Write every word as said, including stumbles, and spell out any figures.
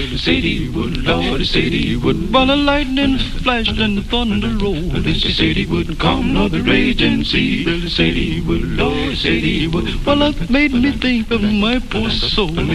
Billy said he would, Lord, he said he would. While the lightning flashed and the thunder rolled, Billy said he wouldn't calm nor the raging sea. Billy said he would, Lord, he said he would. Well, that made me think of my poor soul.